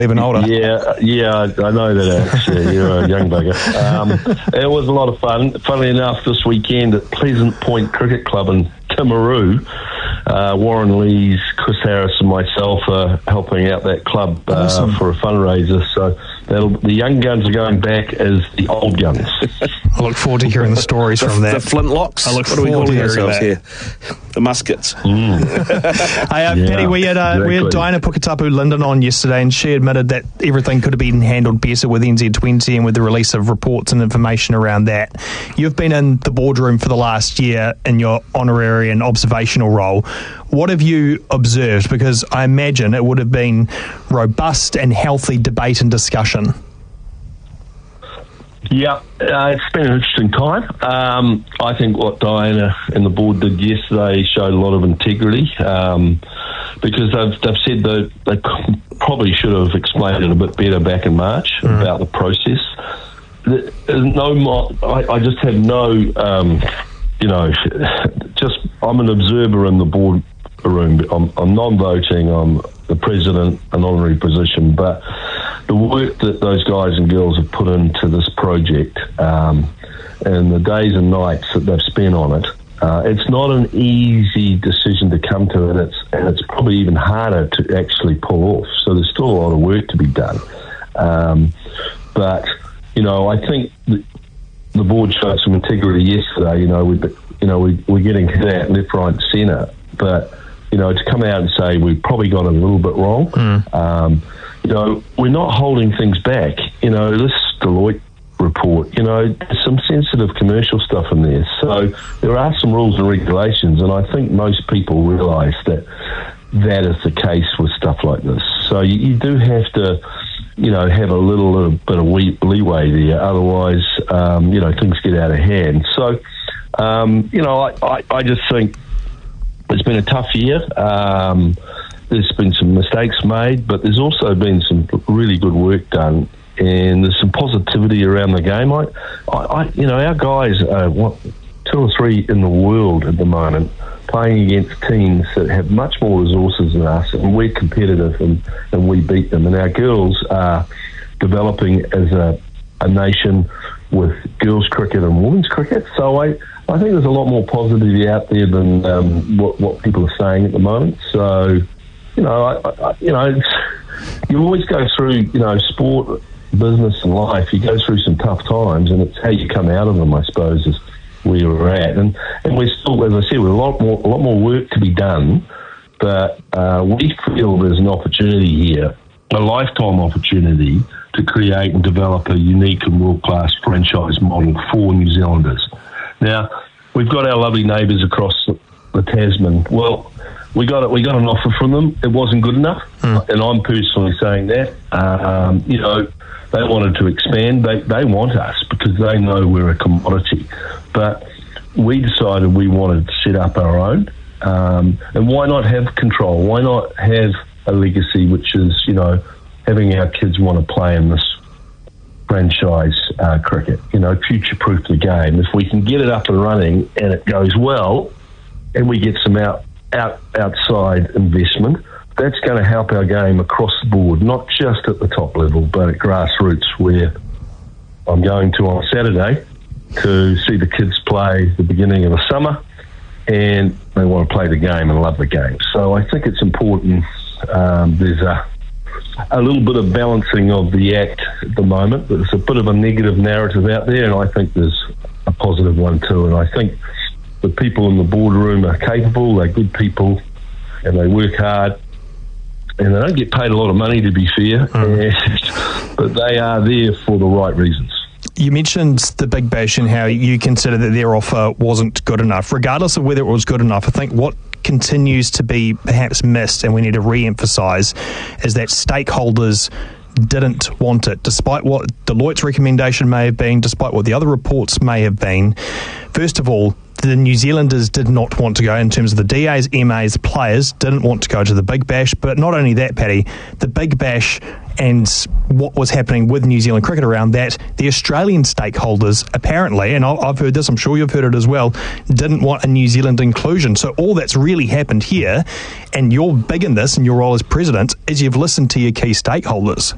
Even older. Yeah, I know that, actually. You're a young bugger. It was a lot of fun. Funnily enough, this weekend at Pleasant Point Cricket Club in Timaru, Warren Lees, Chris Harris and myself are helping out that club Awesome. for a fundraiser. So the young guns are going back as the old guns. I look forward to hearing the stories from that. The flintlocks. I look what are we forward to calling hearing ourselves that. here? The muskets. Hey, Paddy, we had Diana Puketapu-Linden on yesterday, and she admitted that everything could have been handled better with NZ20 and with the release of reports and information around that. You've been in the boardroom for the last year in your honorary and observational role. What have you observed? Because I imagine it would have been robust and healthy debate and discussion. Yeah, it's been an interesting time. I think what Diana and the board did yesterday showed a lot of integrity because they've said that they probably should have explained it a bit better back in March about the process. I just have no, I'm an observer in the board room. I'm non-voting. I'm the president, an honorary position, but the work that those guys and girls have put into this project and the days and nights that they've spent on it, it's not an easy decision to come to, and it's probably even harder to actually pull off. So there's still a lot of work to be done. But I think the board showed some integrity yesterday. We're getting hit at left, right, and centre, but to come out and say we've probably got it a little bit wrong. We're not holding things back. This Deloitte report, there's some sensitive commercial stuff in there. So there are some rules and regulations, and I think most people realise that is the case with stuff like this. So you do have to, have a little bit of leeway there. Otherwise, things get out of hand. So, I just think it's been a tough year. There's been some mistakes made, but there's also been some really good work done, and there's some positivity around the game. Our guys are 2 or 3 in the world at the moment, playing against teams that have much more resources than us, and we're competitive and we beat them. And our girls are developing as a nation with girls cricket and women's cricket. So I think there's a lot more positivity out there than what people are saying at the moment. So, you always go through, sport, business and life, you go through some tough times, and it's how you come out of them, I suppose, is where we're at. And we're still, as I said, with a lot more work to be done, but we feel there's an opportunity here, a lifetime opportunity to create and develop a unique and world-class franchise model for New Zealanders. Now, we've got our lovely neighbours across the Tasman. Well, we got an offer from them. It wasn't good enough, and I'm personally saying that. They wanted to expand. They want us because they know we're a commodity. But we decided we wanted to set up our own. And why not have control? Why not have a legacy, which is, having our kids want to play in this franchise cricket, future-proof the game. If we can get it up and running and it goes well and we get some outside investment, that's going to help our game across the board, not just at the top level, but at grassroots, where I'm going to on Saturday to see the kids play the beginning of the summer, and they want to play the game and love the game. So I think it's important. There's a little bit of balancing of the act at the moment. There's a bit of a negative narrative out there, and I think there's a positive one too. And I think the people in the boardroom are capable, they're good people, and they work hard, and they don't get paid a lot of money, to be fair, but they are there for the right reasons. You mentioned the Big Bash and how you consider that their offer wasn't good enough. Regardless of whether it was good enough, I think what continues to be perhaps missed, and we need to re-emphasise, is that stakeholders didn't want it, despite what Deloitte's recommendation may have been, despite what the other reports may have been. First of all, the New Zealanders did not want to go, in terms of the DAs, MAs, players, didn't want to go to the Big Bash. But not only that, Paddy, the Big Bash and what was happening with New Zealand cricket around that, the Australian stakeholders apparently, and I've heard this, I'm sure you've heard it as well, didn't want a New Zealand inclusion. So all that's really happened here, and you're big in this in your role as president, is you've listened to your key stakeholders.